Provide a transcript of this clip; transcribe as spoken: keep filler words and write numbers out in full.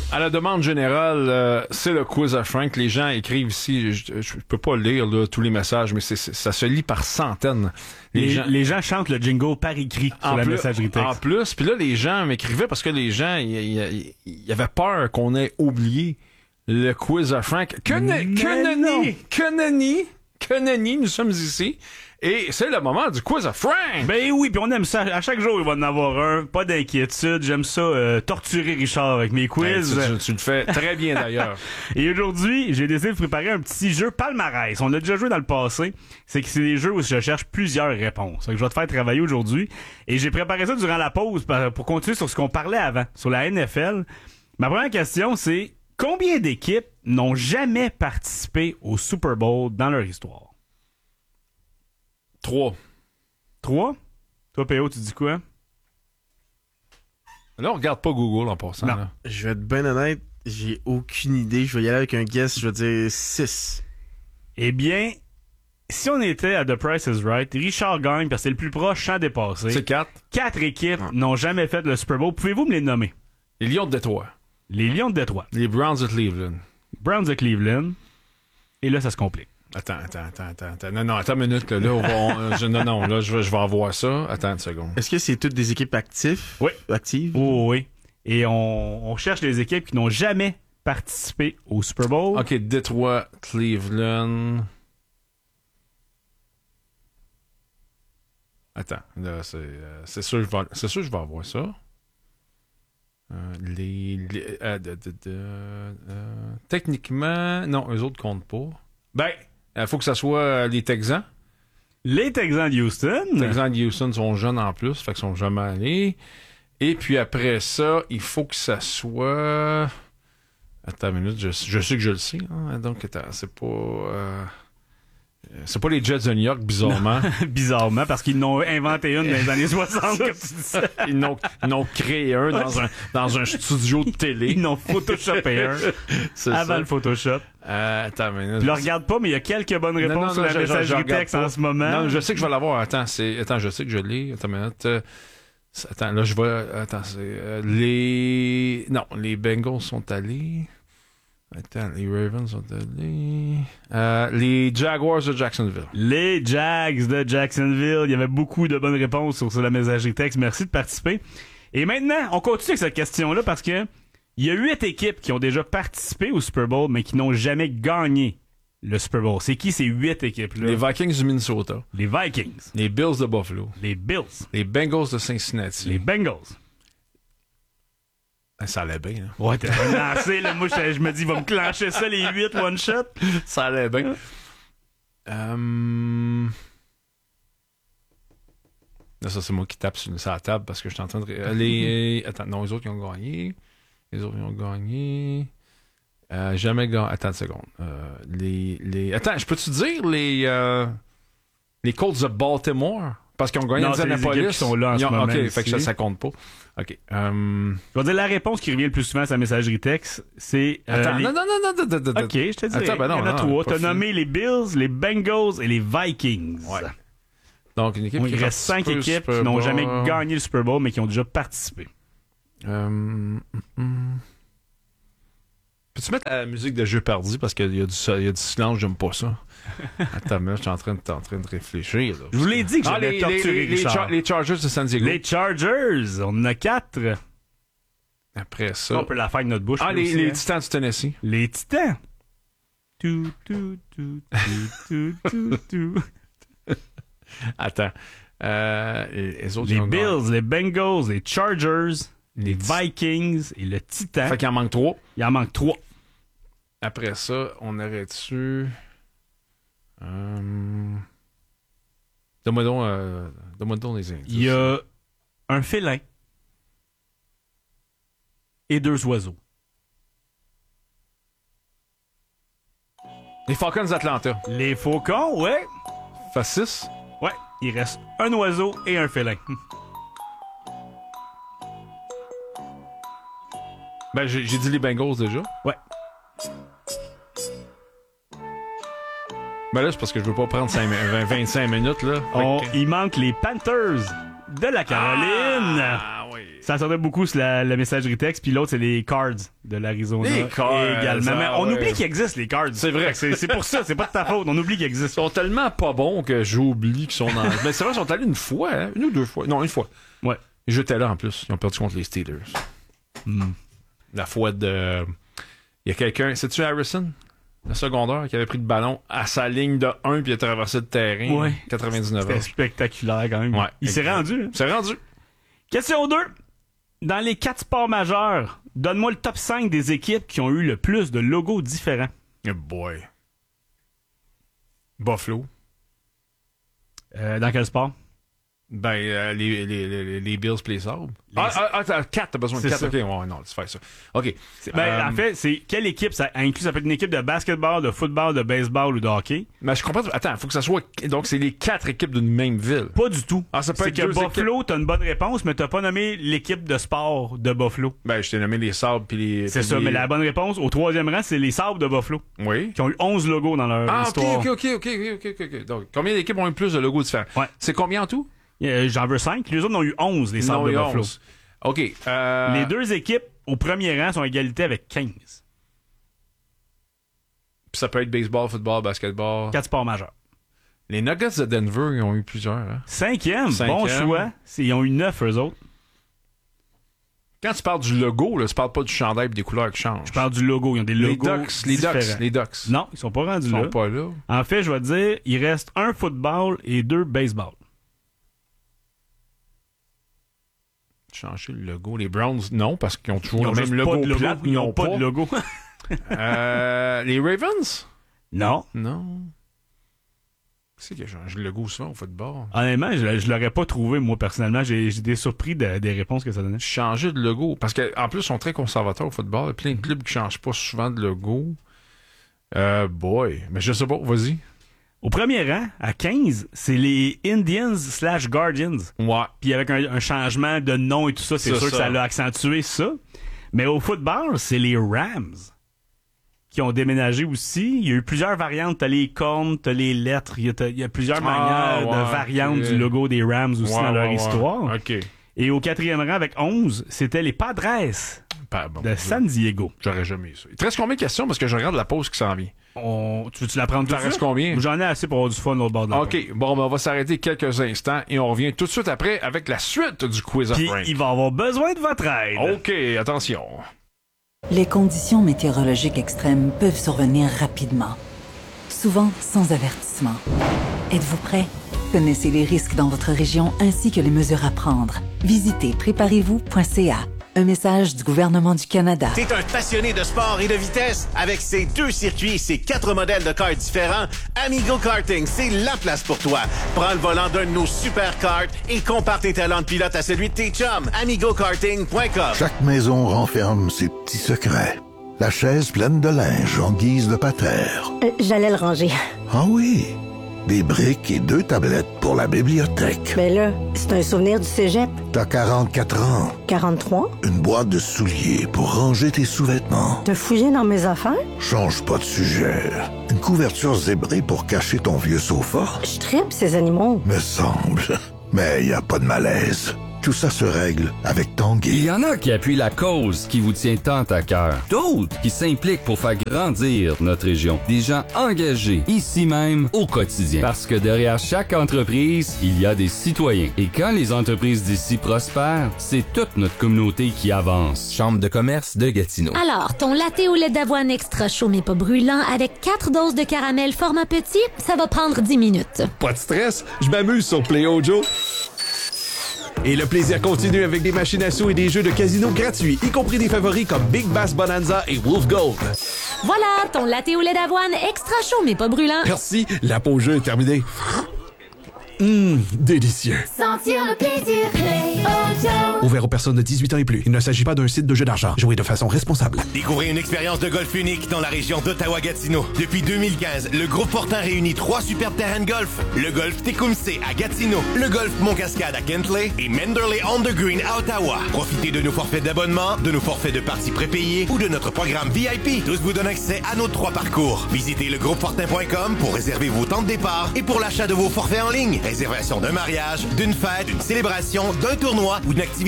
À la demande générale, euh, c'est le quiz à Frank. Les gens écrivent ici, je, je peux pas lire là, tous les messages, mais c'est, c'est, ça se lit par centaines. Les, les, gens, les gens chantent le jingle par écrit sur la plus, messagerie texte. En plus, puis là, les gens m'écrivaient parce que les gens, il y, y, y avait peur qu'on ait oublié le quiz à Frank. Que, ne, que nenni, que nenni, que nenni, nous sommes ici. Et c'est le moment du quiz à Frank! Ben oui, puis on aime ça. À chaque jour, il va en avoir un. Pas d'inquiétude. J'aime ça, euh, torturer Richard avec mes quiz. Ben, tu, tu, tu le fais très bien d'ailleurs. Et aujourd'hui, j'ai décidé de préparer un petit jeu palmarès. On l'a déjà joué dans le passé. C'est que c'est des jeux où je cherche plusieurs réponses. Donc, je vais te faire travailler aujourd'hui. Et j'ai préparé ça durant la pause pour continuer sur ce qu'on parlait avant, sur la N F L. Ma première question, c'est combien d'équipes n'ont jamais participé au Super Bowl dans leur histoire? Trois. Trois? Toi, P O, tu dis quoi? Là, on regarde pas Google en passant. Non. Là. Je vais être bien honnête, j'ai aucune idée. Je vais y aller avec un guess, je vais dire six. Eh bien, si on était à The Price is Right, Richard gagne parce que c'est le plus proche sans dépasser. C'est quatre. Quatre équipes Ah. n'ont jamais fait le Super Bowl. Pouvez-vous me les nommer? Les Lions de Détroit. Les Lions de Détroit. Les Browns de Cleveland. Browns de Cleveland. Et là, ça se complique. Attends, attends, attends, attends, attends. Non, non, attends une minute, là. là on va, on, je, non, non, là, je vais, je vais avoir ça. Attends une seconde. Est-ce que c'est toutes des équipes actives? Oui. Actives? Oh, oui. Et on, on cherche des équipes qui n'ont jamais participé au Super Bowl. OK, Détroit, Cleveland. Attends, là, c'est, euh, c'est sûr, je vais, c'est sûr, je vais avoir ça. Euh, les, les euh, de, de, de, euh, techniquement, non, eux autres comptent pas. Ben, il faut que ça soit euh, les Texans. Les Texans de Houston. Les Texans de Houston sont jeunes en plus, fait qu'ils sont jamais allés. Et puis après ça, il faut que ça soit... Attends une minute, je, je sais que je le sais. Hein, donc, attends, c'est pas... Euh... C'est pas les Jets de New York, bizarrement. Bizarrement, parce qu'ils n'ont inventé une dans les années soixante, comme tu disais. Ils n'ont, ils n'ont créé un dans un, dans un studio de télé. Ils n'ont photoshopé un C'est avant ça. le Photoshop. Euh, attends, mais... Je le regarde pas, mais il y a quelques bonnes réponses Non, non, sur non, la je- je- je messagerie regarde texte pas. en ce moment. Non, je sais que je vais l'avoir. Attends, c'est... Attends, je sais que je l'ai. Attends une minute. Euh, c'est- Attends, là, je vais... Attends, c'est... euh, les... Non, les Bengals sont allés... Attends, les Ravens sont allés... Euh, les Jaguars de Jacksonville. Les Jags de Jacksonville. Il y avait beaucoup de bonnes réponses sur, sur la messagerie texte. Merci de participer. Et maintenant, on continue avec cette question-là parce que il y a huit équipes qui ont déjà participé au Super Bowl, mais qui n'ont jamais gagné le Super Bowl. C'est qui ces huit équipes-là? Les Vikings du Minnesota. Les Vikings. Les Bills de Buffalo. Les Bills. Les Bengals de Cincinnati. Les Bengals. Ah, ça allait bien, hein? Ouais, t'es bien lancé, là. Moi, je, je me dis, il va me clencher ça, les huit one-shot. Ça allait bien. Euh... Là, ça, c'est moi qui tape sur, sur la table parce que je suis en train de... ré- Les... Attends, non, les autres, ils ont gagné. Les autres, ils ont gagné. Euh, jamais gagné... Attends une seconde. Euh, les, les... Attends, je peux-tu dire les... Euh... Les Colts de Baltimore? Parce qu'ils ont gagné Non, c'est les Indianapolis. équipes qui sont là en Ils ce ont- moment OK, ici. fait que ça, ça compte pas. OK. Euh... Je vais dire la réponse qui revient le plus souvent à sa messagerie texte, c'est... euh, Attends, les- non, non, non, non, non, non, non. OK, je te dis. Attends, ben non, il y en a non, trois. pas T'as fini. nommé les Bills, les Bengals et les Vikings. Ouais. Donc, une équipe Donc, qui il reste cinq participe au équipes Super qui n'ont Bowl. jamais gagné le Super Bowl, mais qui ont déjà participé. Euh, hum, hum. Peux-tu mettre la musique de jeu perdu parce qu'il y a du, il y a du silence, j'aime pas ça. Attends, mais là, je suis en train de, t'es en train de réfléchir. Là. Je vous l'ai dit que Ah, j'allais les, torturer les, les, Richard. Char- les Chargers de San Diego. Les Chargers, on en a quatre. Après ça. On peut la faire avec notre bouche. Ah, nous les, aussi, les hein. Titans du Tennessee. Les Titans. Tout, tout, tout, tout, tout, tout, tout. Attends. Euh, les, les autres, ils Les ont gagné. Bills, les Bengals, les Chargers, les Vikings et le Titan. Fait qu'il en manque trois. Il en manque trois. Après ça, on aurait dessus. Euh... Donne-moi donc, euh... Donne-moi donc les indices. Il y a un félin et deux oiseaux. Les Falcons d'Atlanta. Les faucons, ouais. Fait six. Ouais, il reste un oiseau et un félin. Ben, j'ai, j'ai dit les Bengals déjà. Ouais. Ben là, c'est parce que je veux pas prendre cinq, vingt, vingt-cinq minutes, là. Fait On, que- il manque les Panthers de la Caroline. Ah, oui. Ça sortait beaucoup sur la, la messagerie texte, puis l'autre, c'est les Cards de l'Arizona. Les Cards, également. Mais on ouais. oublie qu'il existe, les Cards. C'est vrai. C'est, c'est pour ça, c'est pas de ta faute. On oublie qu'ils Ils existent. sont tellement pas bons que j'oublie qu'ils sont dans... Mais c'est vrai, ils sont allés une fois, hein? Une ou deux fois. Non, une fois. Ouais. J'étais là, en plus. Ils ont perdu contre les Steelers. Mm. La fois de... Il y a quelqu'un... C'est-tu Harrison? Le secondaire qui avait pris le ballon à sa ligne de un puis il a traversé le terrain. Ouais. quatre-vingt-dix-neuf C'était ans. spectaculaire, quand même. Ouais. Il s'est rendu. Hein? C'est rendu. Question deux. Dans les quatre sports majeurs, donne-moi le top cinq des équipes qui ont eu le plus de logos différents. Oh boy. Buffalo. Euh, dans quel sport? Ben, euh, les, les, les, les Bills pis les Sabres. Les- Ah, ah, attends, quatre, t'as besoin de C'est quatre. ça. Ok, ouais, non, laisse faire ça. Ok. C'est- Ben, Euh, en fait, c'est quelle équipe ça inclut? Ça peut être une équipe de basketball, de football, de baseball ou de hockey? Mais je comprends. Attends, faut que ça soit. Donc, c'est les quatre équipes d'une même ville. Pas du tout. Ah, ça peut c'est être que deux Buffalo, t'as une bonne réponse, mais t'as pas nommé l'équipe de sport de Buffalo. Ben, je t'ai nommé les Sabres puis les. C'est puis ça, les- mais la bonne réponse, au troisième rang, c'est les Sabres de Buffalo, Oui. qui ont eu onze logos dans leur Ah, ok, histoire. ok, ok, ok, ok, ok, ok. Donc, combien d'équipes ont eu plus de logos différents? Ouais. C'est combien en tout? Euh, J'en veux cinq. Les autres en ont eu onze, les Sabres Non, de il y a Buffalo. onze. Ok. Euh... Les deux équipes, au premier rang, sont à égalité avec quinze. Puis ça peut être baseball, football, basketball. Quatre sports majeurs. Les Nuggets de Denver, ils ont eu plusieurs. Hein? Cinquième, Cinquième. bon choix. C'est- Ils ont eu neuf, eux autres. Quand tu parles du logo, là, tu parles pas du chandail et des couleurs qui changent. Je parle du logo. Ils ont des les logos Ducks, les différents. Ducks, les Ducks. Non, ils sont pas rendus Ils sont là. pas là. En fait, je vais te dire, il reste un football et deux baseball. Changer le logo. Les Browns, non, parce qu'ils ont toujours Ils le ont même juste logo pas de logo. plate. Ils n'ont pas, de logo. Euh, les Ravens? Non. Non. Qui c'est qui a changé le logo souvent au football? Honnêtement, je, je l'aurais pas trouvé, moi, personnellement. J'ai j'ai été surpris de- des réponses que ça donnait. Changer de logo. Parce qu'en plus, ils sont très conservateurs au football. Il y a plein de clubs qui changent pas souvent de logo. Euh, boy. Mais je sais pas, vas-y. Au premier rang, à quinze, c'est les Indians slash Guardians. Ouais. Puis avec un, un changement de nom et tout ça, c'est C'est sûr que ça. ça l'a accentué ça. Mais au football, c'est les Rams qui ont déménagé aussi. Il y a eu plusieurs variantes. T'as les cornes, t'as les lettres. Il y a, t'as- il y a plusieurs Ah, manières ouais, de variantes ok. du logo des Rams aussi Ouais, dans leur ouais, ouais. histoire. OK. Et au quatrième rang, avec onze, c'était les Padres Pas bon. de San Diego. J'aurais jamais eu ça. Il te reste combien de questions? Parce que je regarde la pause qui s'en vient. On... Tu veux-tu la prendre tout T'en de restes suite? combien? J'en ai assez pour avoir du fun au bord de la porte. OK. Bon, ben, on va s'arrêter quelques instants et on revient tout de suite après avec la suite du quiz of Puis Frank. il va avoir besoin de votre aide. OK, attention. Les conditions météorologiques extrêmes peuvent survenir rapidement, souvent sans avertissement. Êtes-vous prêt? Connaissez les risques dans votre région ainsi que les mesures à prendre. Visitez préparez vous point c a. Un message du gouvernement du Canada. T'es un passionné de sport et de vitesse? Avec ses deux circuits et ses quatre modèles de cars différents, Amigo Karting, c'est la place pour toi. Prends le volant d'un de nos super karts et compare tes talents de pilote à celui de tes chums. amigo karting point com. Chaque maison renferme ses petits secrets. La chaise pleine de linge en guise de patère. Euh, J'allais le ranger. Ah oui, des briques et deux tablettes pour la bibliothèque. Mais là, c'est un souvenir du cégep. T'as quarante-quatre ans, quarante-trois? une boîte de souliers pour ranger tes sous-vêtements. T'as fouillé dans mes affaires? Change pas de sujet. Une couverture zébrée pour cacher ton vieux sofa? Je tripe ces animaux. Me semble. Mais y a pas de malaise. Tout ça se règle avec Il Tanguy. y en a qui appuient la cause qui vous tient tant à cœur. D'autres qui s'impliquent pour faire grandir notre région. Des gens engagés, ici même, au quotidien. Parce que derrière chaque entreprise, il y a des citoyens. Et quand les entreprises d'ici prospèrent, c'est toute notre communauté qui avance. Chambre de commerce de Gatineau. Alors, ton latte au lait d'avoine extra chaud mais pas brûlant avec quatre doses de caramel format petit, ça va prendre dix minutes. Pas de stress, je m'amuse sur Play-O-Joe. Et le plaisir continue avec des machines à sous et des jeux de casino gratuits, y compris des favoris comme Big Bass Bonanza et Wolf Gold. Voilà, ton latte au lait d'avoine extra chaud mais pas brûlant. Merci, la pause jeu est terminée. Hum, délicieux. Sentir le plaisir, Play-O-Joe. Ouvert aux personnes de dix-huit ans et plus. Il ne s'agit pas d'un site de jeu d'argent. Jouez de façon responsable. Découvrez une expérience de golf unique dans la région d'Ottawa-Gatineau. Depuis deux mille quinze, le groupe Fortin réunit trois superbes terrains de golf. Le golf Tecumseh à Gatineau, le golf Montcascade à Kentley et Manderley on the Green à Ottawa. Profitez de nos forfaits d'abonnement, de nos forfaits de parties prépayées ou de notre programme V I P. Tous vous donnent accès à nos trois parcours. Visitez le groupe fortin point com pour réserver vos temps de départ et pour l'achat de vos forfaits en ligne. Réservation d'un mariage, d'une fête, d'une célébration, d'un tournoi ou d'une activité